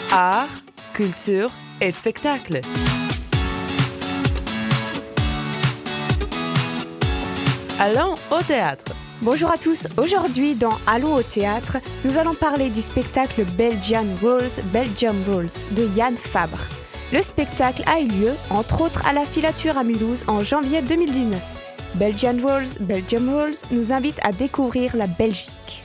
Art, culture et spectacle. Allons au théâtre. Bonjour à tous, aujourd'hui dans Allons au théâtre, nous allons parler du spectacle Belgian Rules de Yann Fabre. Le spectacle a eu lieu, entre autres, à la Filature à Mulhouse en janvier 2019. Belgian Rules nous invite à découvrir la Belgique.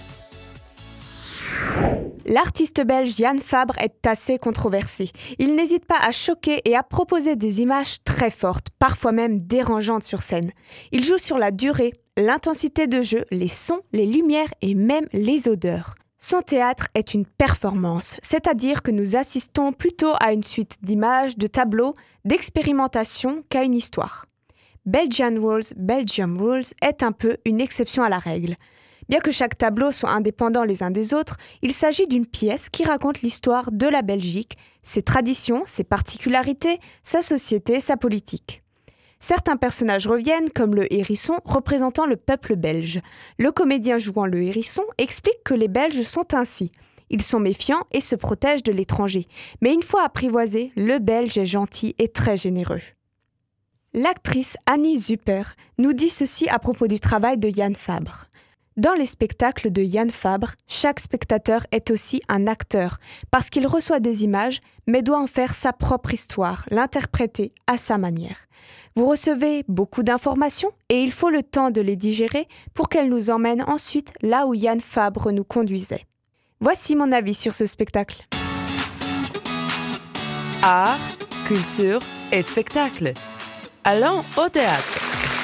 L'artiste belge Yann Fabre est assez controversé. Il n'hésite pas à choquer et à proposer des images très fortes, parfois même dérangeantes sur scène. Il joue sur la durée, l'intensité de jeu, les sons, les lumières et même les odeurs. Son théâtre est une performance, c'est-à-dire que nous assistons plutôt à une suite d'images, de tableaux, d'expérimentations qu'à une histoire. Belgian Rules est un peu une exception à la règle. Bien que chaque tableau soit indépendant les uns des autres, il s'agit d'une pièce qui raconte l'histoire de la Belgique, ses traditions, ses particularités, sa société, sa politique. Certains personnages reviennent, comme le hérisson représentant le peuple belge. Le comédien jouant le hérisson explique que les Belges sont ainsi. Ils sont méfiants et se protègent de l'étranger. Mais une fois apprivoisé, le Belge est gentil et très généreux. L'actrice Annie Zuper nous dit ceci à propos du travail de Yann Fabre. Dans les spectacles de Yann Fabre, chaque spectateur est aussi un acteur, parce qu'il reçoit des images, mais doit en faire sa propre histoire, l'interpréter à sa manière. Vous recevez beaucoup d'informations et il faut le temps de les digérer pour qu'elles nous emmènent ensuite là où Yann Fabre nous conduisait. Voici mon avis sur ce spectacle. Art, culture et spectacle. Allons au théâtre.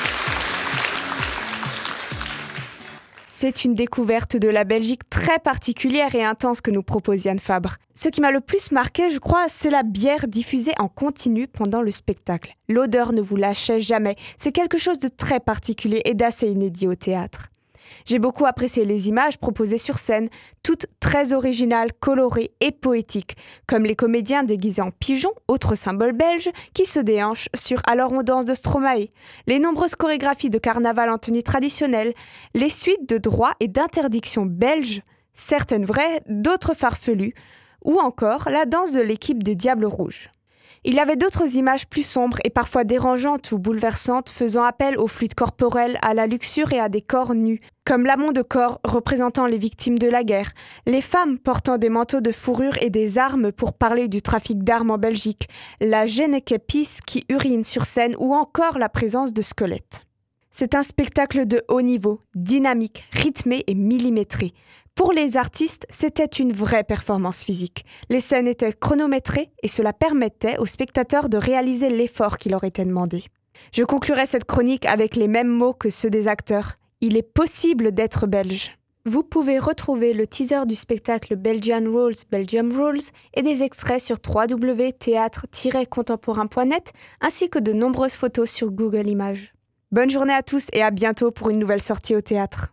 C'est une découverte de la Belgique très particulière et intense que nous propose Yann Fabre. Ce qui m'a le plus marqué, je crois, c'est la bière diffusée en continu pendant le spectacle. L'odeur ne vous lâchait jamais. C'est quelque chose de très particulier et d'assez inédit au théâtre. J'ai beaucoup apprécié les images proposées sur scène, toutes très originales, colorées et poétiques, comme les comédiens déguisés en pigeons, autre symbole belge, qui se déhanchent sur Alors on danse de Stromae, les nombreuses chorégraphies de carnaval en tenue traditionnelle, les suites de droits et d'interdictions belges, certaines vraies, d'autres farfelues, ou encore la danse de l'équipe des Diables Rouges. Il y avait d'autres images plus sombres et parfois dérangeantes ou bouleversantes faisant appel aux fluides corporels, à la luxure et à des corps nus, comme l'amont de corps représentant les victimes de la guerre, les femmes portant des manteaux de fourrure et des armes pour parler du trafic d'armes en Belgique, la Genekepis qui urine sur scène ou encore la présence de squelettes. C'est un spectacle de haut niveau, dynamique, rythmé et millimétré. Pour les artistes, c'était une vraie performance physique. Les scènes étaient chronométrées et cela permettait aux spectateurs de réaliser l'effort qui leur était demandé. Je conclurai cette chronique avec les mêmes mots que ceux des acteurs. Il est possible d'être belge. Vous pouvez retrouver le teaser du spectacle Belgian Rules et des extraits sur www.theatre-contemporain.net ainsi que de nombreuses photos sur Google Images. Bonne journée à tous et à bientôt pour une nouvelle sortie au théâtre.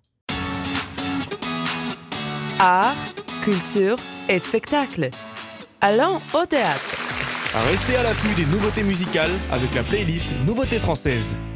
Art, culture et spectacle. Allons au théâtre. Restez à l'affût des nouveautés musicales avec la playlist Nouveautés françaises.